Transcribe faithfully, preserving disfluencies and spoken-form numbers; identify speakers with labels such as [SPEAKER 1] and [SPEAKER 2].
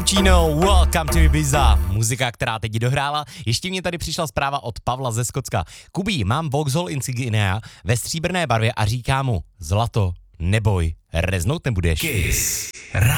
[SPEAKER 1] Cappuccino, Welcome to Ibiza. Muzika, která teď dohrála. Ještě mě tady přišla zpráva od Pavla ze Skotska. Kubí, mám Vauxhall Insignia ve stříbrné barvě a říká mu, zlato, neboj, reznout nebudeš.
[SPEAKER 2] Kiss.